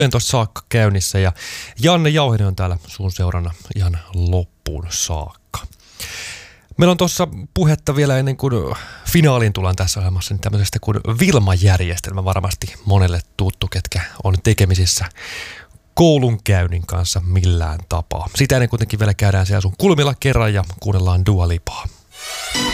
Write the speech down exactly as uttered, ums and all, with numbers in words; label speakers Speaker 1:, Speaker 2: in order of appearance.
Speaker 1: tuossa saakka käynnissä ja Janne Jauhinen on täällä sun seurana ihan loppuun saakka. Meillä on tuossa puhetta vielä ennen kuin finaaliin tullaan tässä ohjelmassa, niin tämmöisestä kuin Wilma-järjestelmä, varmasti monelle tuttu, ketkä on tekemisissä koulunkäynnin kanssa millään tapaa. Sitä ennen kuitenkin vielä käydään siellä sun kulmilla kerran ja kuunnellaan Dua Lipaa.